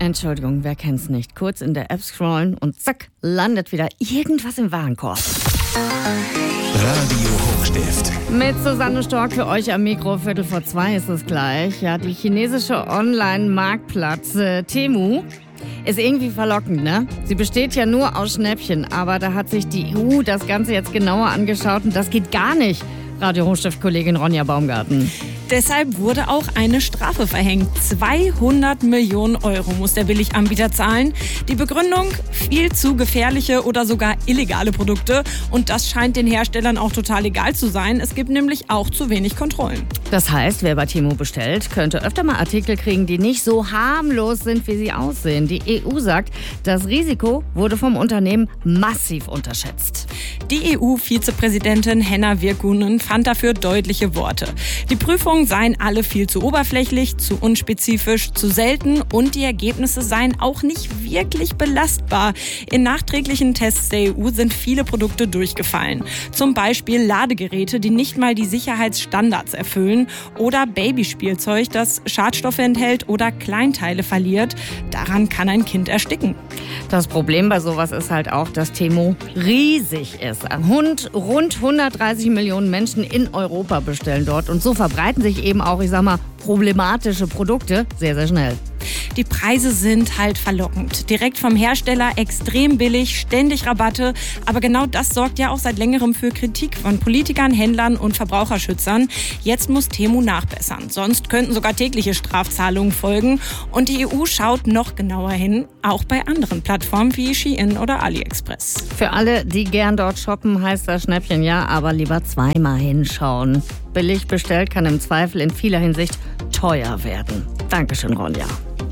Entschuldigung, wer kennt's nicht? Kurz in der App scrollen und zack, landet wieder irgendwas im Warenkorb. Radio Hochstift. Mit Susanne Stork für euch am Mikro, 1:45 ist es gleich. Ja, die chinesische Online-Marktplatz Temu ist irgendwie verlockend, ne? Sie besteht ja nur aus Schnäppchen, aber da hat sich die EU das Ganze jetzt genauer angeschaut und das geht gar nicht. Radio Hochstift-Kollegin Ronja Baumgarten. Deshalb wurde auch eine Strafe verhängt. 200 Millionen Euro muss der Billiganbieter zahlen. Die Begründung: viel zu gefährliche oder sogar illegale Produkte. Und das scheint den Herstellern auch total egal zu sein. Es gibt nämlich auch zu wenig Kontrollen. Das heißt, wer bei Temu bestellt, könnte öfter mal Artikel kriegen, die nicht so harmlos sind, wie sie aussehen. Die EU sagt, das Risiko wurde vom Unternehmen massiv unterschätzt. Die EU-Vizepräsidentin Henna Virkkunen fand dafür deutliche Worte. Die Prüfungen seien alle viel zu oberflächlich, zu unspezifisch, zu selten und die Ergebnisse seien auch nicht wirklich belastbar. In nachträglichen Tests der EU sind viele Produkte durchgefallen. Zum Beispiel Ladegeräte, die nicht mal die Sicherheitsstandards erfüllen, oder Babyspielzeug, das Schadstoffe enthält oder Kleinteile verliert. Daran kann ein Kind ersticken. Das Problem bei sowas ist halt auch, dass Temu riesig ist. Rund 130 Millionen Menschen in Europa bestellen dort und so verbreiten sich eben auch, problematische Produkte sehr, sehr schnell. Die Preise sind halt verlockend. Direkt vom Hersteller extrem billig, ständig Rabatte. Aber genau das sorgt ja auch seit längerem für Kritik von Politikern, Händlern und Verbraucherschützern. Jetzt muss Temu nachbessern. Sonst könnten sogar tägliche Strafzahlungen folgen. Und die EU schaut noch genauer hin, auch bei anderen Plattformen wie Shein oder AliExpress. Für alle, die gern dort shoppen, heißt das Schnäppchen ja, aber lieber zweimal hinschauen. Billig bestellt kann im Zweifel in vieler Hinsicht teuer werden. Dankeschön, Ronja.